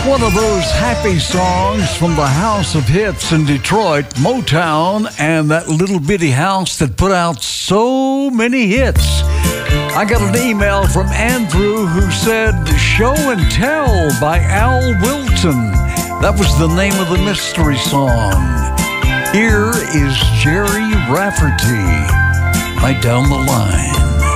One of those happy songs from the House of Hits in Detroit, Motown, and that little bitty house that put out so many hits. I got an email from Andrew who said, Show and Tell by Al Wilton. That was the name of the mystery song. Here is Jerry Rafferty, right down the line.